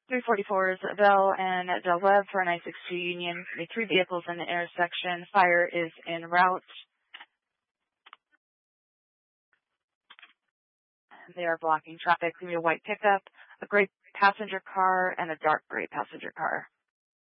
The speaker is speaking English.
344 is Bell and Del Webb for 962 Union. The 3 vehicles in the intersection. Fire is en route. They are blocking traffic. We have a white pickup, a gray passenger car, and a dark gray passenger car.